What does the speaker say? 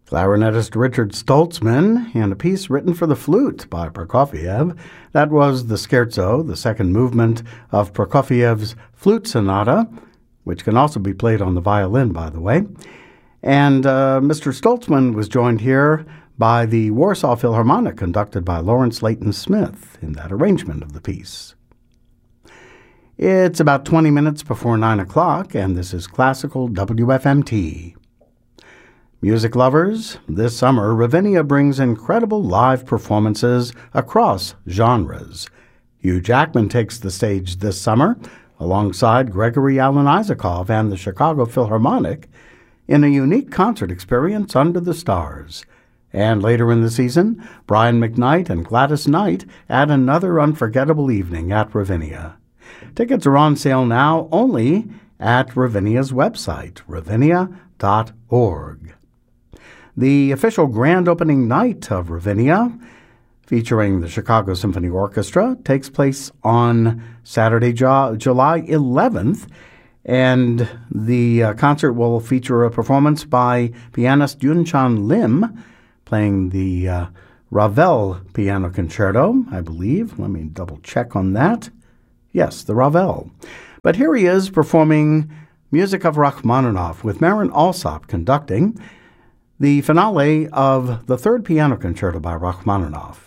Clarinetist Richard Stoltzman, and a piece written for the flute by Prokofiev. That was the Scherzo, the second movement of Prokofiev's Flute Sonata, which can also be played on the violin, by the way. And Mr. Stoltzman was joined here by the Warsaw Philharmonic, conducted by Lawrence Layton Smith in that arrangement of the piece. It's about 20 minutes before 9 o'clock, and this is Classical WFMT. Music lovers, this summer, Ravinia brings incredible live performances across genres. Hugh Jackman takes the stage this summer, alongside Gregory Alan Isakov and the Chicago Philharmonic, in a unique concert experience under the stars. And later in the season, Brian McKnight and Gladys Knight add another unforgettable evening at Ravinia. Tickets are on sale now only at Ravinia's website, ravinia.org. The official grand opening night of Ravinia, featuring the Chicago Symphony Orchestra, takes place on Saturday, July 11th, and the concert will feature a performance by pianist Yunchan Lim, playing the Ravel Piano Concerto, I believe. Let me double check on that. Yes, the Ravel. But here he is performing music of Rachmaninoff with Marin Alsop conducting the finale of the third piano concerto by Rachmaninoff.